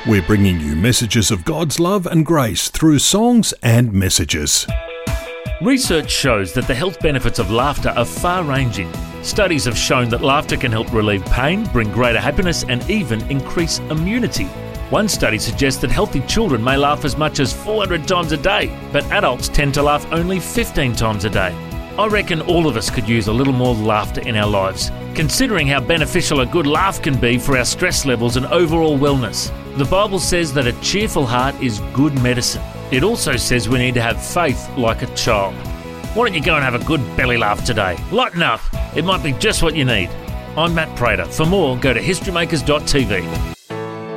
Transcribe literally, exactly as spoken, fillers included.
We're bringing you messages of God's love and grace through songs and messages. Research shows that the health benefits of laughter are far-ranging. Studies have shown that laughter can help relieve pain, bring greater happiness, and even increase immunity. One study suggests that healthy children may laugh as much as four hundred times a day, but adults tend to laugh only fifteen times a day. I reckon all of us could use a little more laughter in our lives, considering how beneficial a good laugh can be for our stress levels and overall wellness. The Bible says that a cheerful heart is good medicine. It also says we need to have faith like a child. Why don't you go and have a good belly laugh today? Lighten up. It might be just what you need. I'm Matt Prater. For more, go to history makers dot t v.